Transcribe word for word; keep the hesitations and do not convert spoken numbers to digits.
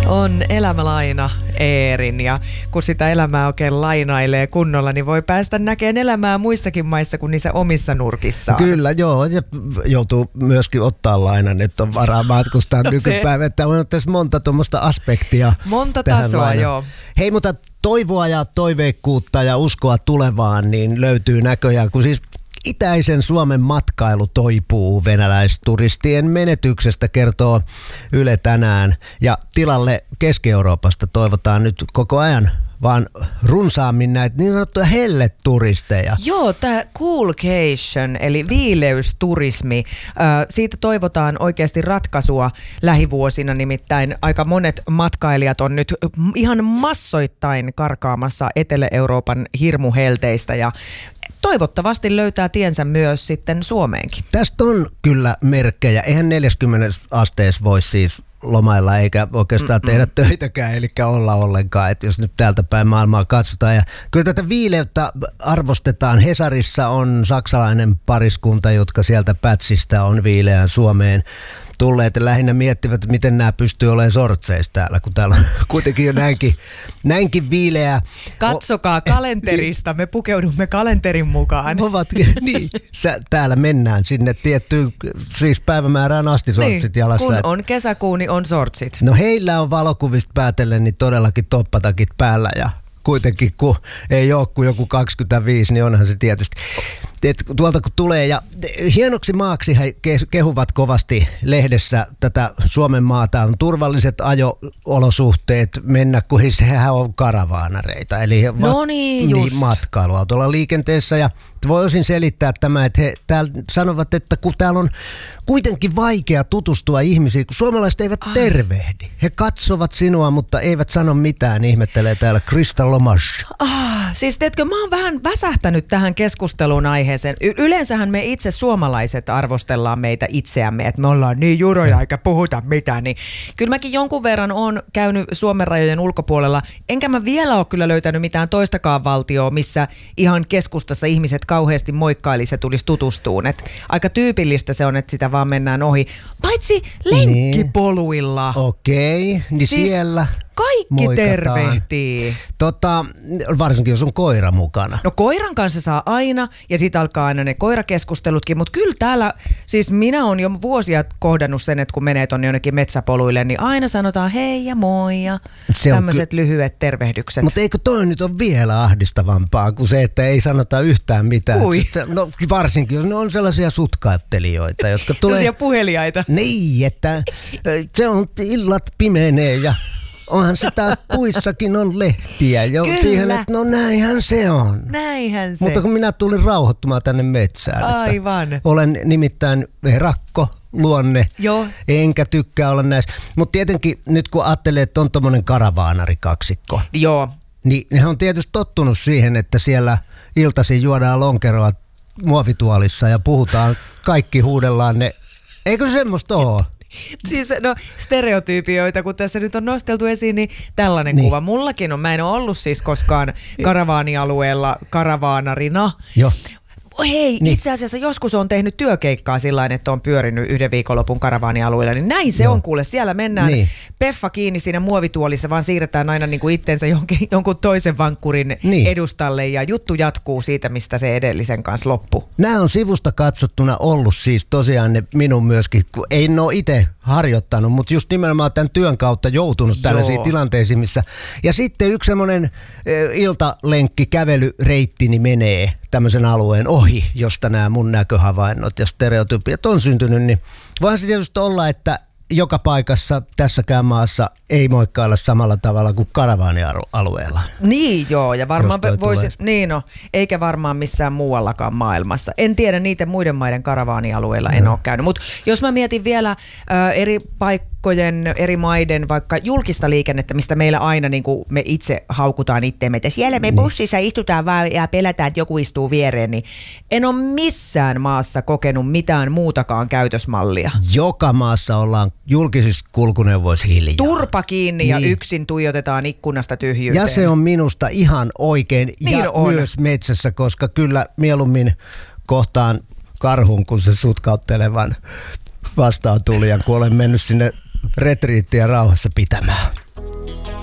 On elämälaina Eerin, ja kun sitä elämää oikein lainailee kunnolla, niin voi päästä näkemään elämää muissakin maissa kuin niissä omissa nurkissaan. Kyllä, joo, ja joutuu myöskin ottaa lainan, että on varaa matkustaa no nykypäivä, että on tässä monta tuommoista aspektia. Monta tasoa, lainaan. Joo. Hei, mutta toivoa ja toiveikkuutta ja uskoa tulevaan niin löytyy näköjään, kun siis itäisen Suomen matkailu toipuu venäläisturistien menetyksestä, kertoo Yle tänään. Ja tilalle Keski-Euroopasta toivotaan nyt koko ajan vaan runsaammin näitä niin sanottuja helleturisteja. Joo, tämä coolcation eli viileysturismi, äh, siitä toivotaan oikeasti ratkaisua lähivuosina, nimittäin aika monet matkailijat on nyt ihan massoittain karkaamassa Etelä-Euroopan hirmuhelteistä ja toivottavasti löytää tiensä myös sitten Suomeenkin. Tästä on kyllä merkkejä. Eihän neljäkymmentä asteessa voi siis lomailla eikä oikeastaan Mm-mm. tehdä töitäkään, eli olla ollenkaan, että jos nyt täältä päin maailmaa katsotaan. Ja kyllä tätä viileyttä arvostetaan. Hesarissa on saksalainen pariskunta, jotka sieltä Pätsistä on viileään Suomeen tulleet ja lähinnä miettivät, miten nämä pystyy olemaan sortseissa täällä, kun täällä on kuitenkin jo näinkin, näinkin viileää. Katsokaa kalenterista, me pukeudumme kalenterin mukaan. Ovat, niin, Sä, täällä mennään sinne tiettyyn siis päivämäärään asti sortsit niin, jalassa. Kun on kesäkuu, niin on sortsit. No heillä on valokuvista päätellen niin todellakin toppatakit päällä ja kuitenkin kun ei ole kuin joku kaksikymmentäviisi, niin onhan se tietysti. Et tuolta kun tulee ja hienoksi maaksi he kehuvat kovasti lehdessä tätä Suomen maata, on turvalliset ajo-olosuhteet mennä, kun he, sehän on karavaanareita, eli he no niin, niin, matkailuautolla liikenteessä ja voi osin selittää tämä, että he täällä sanovat, että kun täällä on kuitenkin vaikea tutustua ihmisiin, kun suomalaiset eivät Ai. tervehdi. He katsovat sinua, mutta eivät sano mitään, ihmettelee täällä Krista Lomas. Ah, siis teetkö, mä oon vähän väsähtänyt tähän keskusteluun aiheeseen. Y- yleensähän me itse suomalaiset arvostellaan meitä itseämme, että me ollaan niin juroja eikä puhuta mitään. Niin kyllä mäkin jonkun verran oon käynyt Suomen rajojen ulkopuolella, enkä mä vielä ole kyllä löytänyt mitään toistakaan valtioa, missä ihan keskustassa ihmiset kauheasti moikkailisi ja tulisi tutustuun. Et aika tyypillistä se on, että sitä vaan mennään ohi. Paitsi lenkkipoluilla. Niin. Okei, okay. niin siis siellä kaikki moikataan. Tervehtii. Tota, varsinkin jos on koira mukana. No koiran kanssa saa aina ja sitten alkaa aina ne koirakeskustelutkin, mutta kyllä täällä, siis minä olen jo vuosia kohdannut sen, että kun menee tuonne jonnekin metsäpoluille, niin aina sanotaan hei ja moi ja tämmöiset ky- lyhyet tervehdykset. Mutta eikö toi nyt ole vielä ahdistavampaa kuin se, että ei sanota yhtään mitään? Ui. No varsinkin, jos ne on sellaisia sutkaittelijoita, jotka tulee... Sellaisia puheliaita. Niin, että se on illat pimenee ja... Onhan sitä puissakin on lehtiä jo Kyllä. siihen, että no näinhän se on. Näinhän se. Mutta kun minä tulin rauhoittumaan tänne metsään. Aivan. Olen nimittäin rakko luonne, Joo. enkä tykkää olla näissä. Mutta tietenkin nyt kun ajattelee, että on tommonen karavaanarikaksikko. Joo. Niin ne on tietysti tottunut siihen, että siellä iltaisin juodaan lonkeroa muovituolissa ja puhutaan, kaikki huudellaan ne. Eikö se semmoista ole? Siis no stereotyypioita, kun tässä nyt on nosteltu esiin, niin tällainen niin. kuva. Mullakin on, mä en ole ollut siis koskaan karavaanialueella karavaanarina. Joo. Hei, niin. itse asiassa joskus on tehnyt työkeikkaa sillain, että on pyörinyt yhden viikonlopun karavaanialueella, niin näin se Joo. on kuule. Siellä mennään niin. peffa kiinni siinä muovituolissa, vaan siirretään aina niin kuin itsensä jonkin, jonkun toisen vankkurin niin. edustalle ja juttu jatkuu siitä, mistä se edellisen kanssa loppui. Nämä on sivusta katsottuna ollut siis tosiaan ne minun myöskin, kun ei ole itse harjoittanut, mutta just nimenomaan tämän työn kautta joutunut tällaisiin Joo. tilanteisiin, missä ja sitten yksi semmoinen e, iltalenkki, kävelyreittini menee tämmöisen alueen ohi, josta nämä mun näköhavainnot ja stereotypiat on syntynyt, niin vaan se tietysti olla, että joka paikassa tässäkään maassa ei moikkailla samalla tavalla kuin karavaanialueella. Niin joo, ja varmaan voisi, niin no, eikä varmaan missään muuallakaan maailmassa. En tiedä, niiden muiden maiden karavaanialueilla en no. ole käynyt, mutta jos mä mietin vielä äh, eri paikkojen, eri maiden vaikka julkista liikennettä, mistä meillä aina niin kuin me itse haukutaan itteemme, että siellä me bussissa istutaan vaan ja pelätään, että joku istuu viereen, niin en ole missään maassa kokenut mitään muutakaan käytösmallia. Joka maassa ollaan julkisissa kulkuneuvoissa hiljaa. Turpa kiinni niin. ja yksin tuijotetaan ikkunasta tyhjyyteen. Ja se on minusta ihan oikein niin ja on. myös metsässä, koska kyllä mieluummin kohtaan karhun, kun se sutkauttelevan vastaan tuli ja kun olen mennyt sinne retriittiä rauhassa pitämään.